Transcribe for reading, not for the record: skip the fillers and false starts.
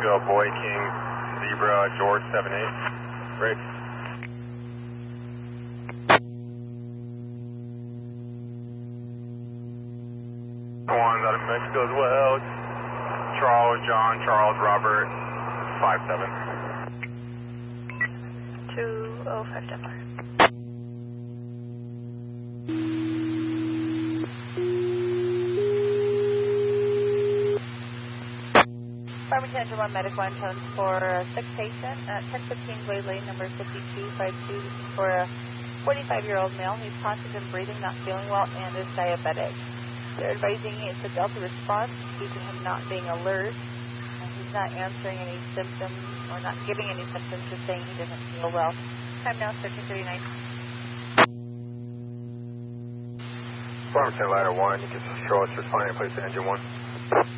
Nashville, Boy King, Zebra, George 78. Break. One's out of Mexico as well. Charles, John, Charles, Robert, 57. 205 Farmington Engine 1 Medical Antones for a sick patient at Texas Kingsway Lane, number 5252. This is for a 45-year-old male. He's conscious and breathing, not feeling well, and is diabetic. They're advising it's a Delta response due to him not being alert. And he's not answering any symptoms or not giving any symptoms, just saying he doesn't feel well. Time now, 13:39. Farmington Ladder 1, you can control us, responding to place to engine 1.